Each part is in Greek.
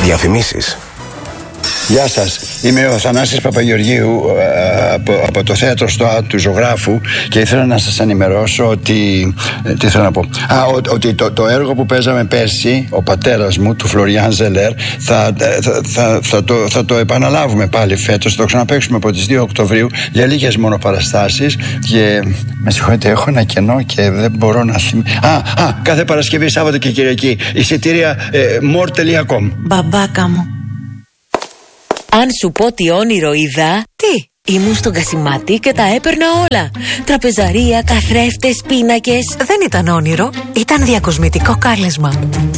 Διαφημίσεις. Γεια σας, είμαι ο Θανάσης Παπαγεωργίου από το θέατρο ΣΤΟΑ του Ζωγράφου και ήθελα να σας ενημερώσω ότι, τι θέλω να πω, ότι το έργο που παίζαμε πέρσι, ο πατέρας μου, του Φλωριάν Ζελέρ, θα το επαναλάβουμε πάλι φέτος, θα το ξαναπαίξουμε από τις 2 Οκτωβρίου για λίγες μόνο παραστάσεις και με συγχωρείτε, έχω ένα κενό και δεν μπορώ να θυμηθώ. Κάθε Παρασκευή, Σάββατο και Κυριακή, εισιτήρια more.com. Μπαμπάκα μου. Αν σου πω τι όνειρο είδα, τι? Ήμουν στον Κασιμάτη και τα έπαιρνα όλα. Τραπεζαρία, καθρέφτες, πίνακες. Δεν ήταν όνειρο, ήταν διακοσμητικό κάλεσμα.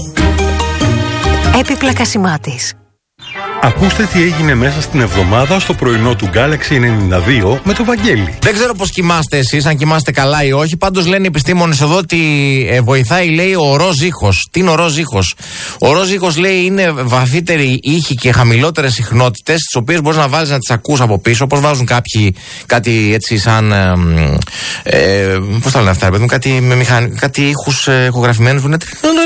Έπιπλα Κασιμάτης. Ακούστε τι έγινε μέσα στην εβδομάδα στο πρωινό του Galaxy 92 με το Βαγγέλη. Δεν ξέρω πώς κοιμάστε εσείς, αν κοιμάστε καλά ή όχι. Πάντως λένε οι επιστήμονες εδώ ότι βοηθάει, λέει, ο ροζ ήχος. Τι είναι ο ροζ ήχος? Ο ροζ ήχος, λέει, είναι βαθύτεροι ήχοι και χαμηλότερες συχνότητες, τις οποίες μπορείς να βάλεις να τις ακούς από πίσω. Πώς βάζουν κάποιοι κάτι έτσι σαν. Πώς τα λένε αυτά, παιδί μου, κάτι ήχους ηχογραφημένους που είναι.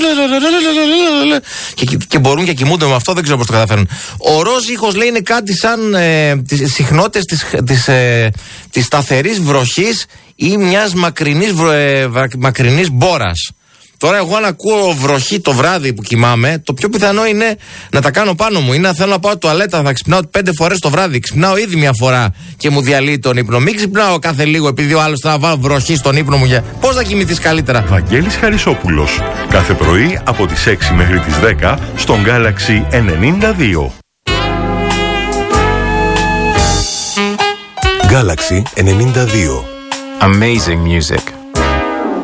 Και μπορούν και κοιμούνται με αυτό, δεν ξέρω πώς το καταφέρουν. Ο ροζ ήχος, λέει, είναι κάτι σαν τις συχνότητες της σταθερής βροχής ή μιας μακρινής μπόρας. Τώρα εγώ αν ακούω βροχή το βράδυ που κοιμάμαι, το πιο πιθανό είναι να τα κάνω πάνω μου. Είναι να θέλω να πάω τουαλέτα, θα ξυπνάω 5 φορές το βράδυ. Ξυπνάω ήδη μια φορά και μου διαλύει τον ύπνο. Μην ξυπνάω κάθε λίγο επειδή ο άλλος θα βάλω βροχή στον ύπνο μου. Πώς θα κοιμηθείς καλύτερα? Βαγγέλης Χαρισόπουλος. Κάθε πρωί από τις 6 μέχρι τις 10 στον Galaxy 92. Galaxy 92. Amazing music.